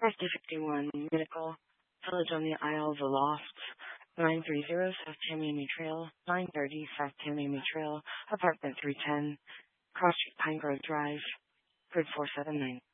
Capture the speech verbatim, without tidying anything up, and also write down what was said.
fifty fifty-one Medical, Caledonia Isle, The Lofts, nine three zero South Tamiami Trail, nine thirty South Tamiami Trail, Apartment three ten, Cross Street Pine Grove Drive, grid four seven nine.